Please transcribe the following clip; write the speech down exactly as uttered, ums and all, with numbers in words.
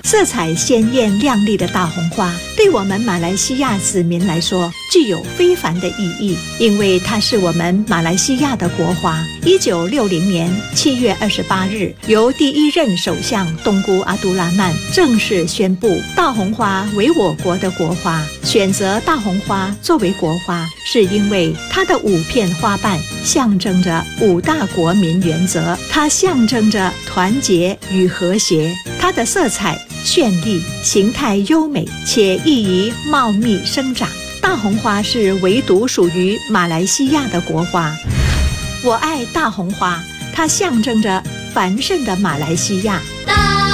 色彩鲜艳亮丽的大红花对我们马来西亚子民来说具有非凡的意义，因为它是我们马来西亚的国花。一九六零年七月二十八日，由第一任首相东姑阿杜拉曼正式宣布大红花为我国的国花。选择大红花作为国花，是因为它的五片花瓣象征着五大国民原则，它象征着团结与和谐，它的色彩绚丽，形态优美，且易于茂密生长。大红花是唯独属于马来西亚的国花。我爱大红花，它象征着繁盛的马来西亚。 大